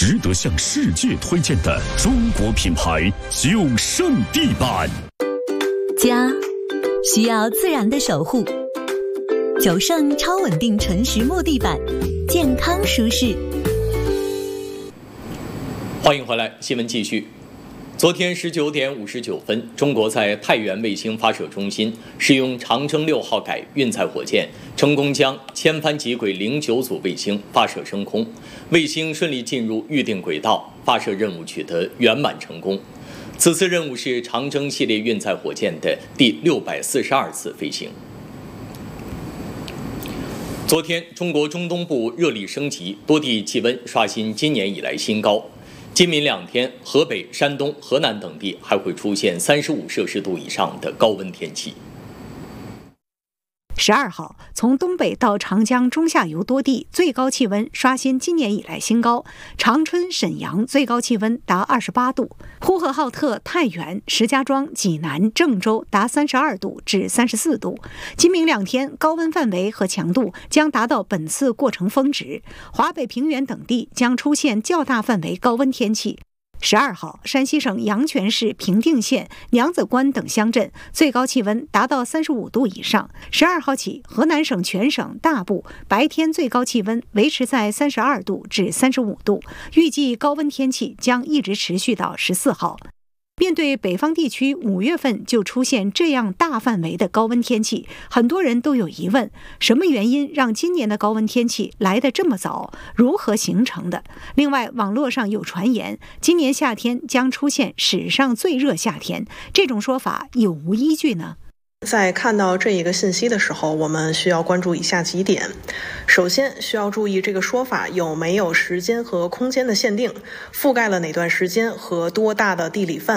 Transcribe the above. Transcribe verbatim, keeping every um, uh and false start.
值得向世界推荐的中国品牌九胜地板。 家需要自然的守护，九胜超稳定纯实木地板，健康舒适。 欢迎回来，新闻继续。昨天十九点五十九分，中国在太原卫星发射中心使用长征六号改运载火箭，成功将千帆极轨零九组卫星发射升空，卫星顺利进入预定轨道，发射任务取得圆满成功。此次任务是长征系列运载火箭的第六百四十二次飞行。昨天，中国中东部热力升级，多地气温刷新今年以来新高。今明两天，河北、山东、河南等地还会出现三十五摄氏度以上的高温天气。 十二号，从东北到长江中下游多地最高气温刷新今年以来新高，长春、沈阳最高气温达二十八度，呼和浩特、太原、石家庄、济南、郑州达三十二度至三十四度。今明两天，高温范围和强度将达到本次过程峰值，华北平原等地将出现较大范围高温天气。十二号，山西省阳泉市平定县、娘子关等乡镇最高气温达到三十五度以上。十二号起，河南省全省大部白天最高气温维持在三十二度至三十五度，预计高温天气将一直持续到十四号。面对北方地区五月份就出现这样大范围的高温天气，很多人都有疑问，什么原因让今年的高温天气来得这么早？如何形成的？另外，网络上有传言，今年夏天将出现史上最热夏天，这种说法有无依据呢？ 在看到这一个信息的时候，我们需要关注以下几点。首先，需要注意这个说法有没有时间和空间的限定，覆盖了哪段时间和多大的地理范围。